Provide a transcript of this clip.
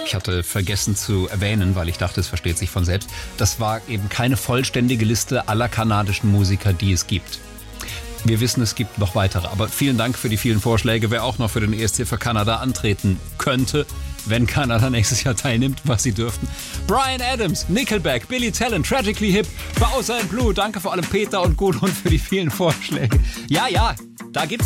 Ich hatte vergessen zu erwähnen, weil ich dachte, es versteht sich von selbst. Das war eben keine vollständige Liste aller kanadischen Musiker, die es gibt. Wir wissen, es gibt noch weitere, aber vielen Dank für die vielen Vorschläge, wer auch noch für den ESC für Kanada antreten könnte, wenn Kanada nächstes Jahr teilnimmt, was sie dürften. Bryan Adams, Nickelback, Billy Talent, Tragically Hip, Bowser & Blue, danke vor allem Peter und Gudrun für die vielen Vorschläge. Ja, da gibt's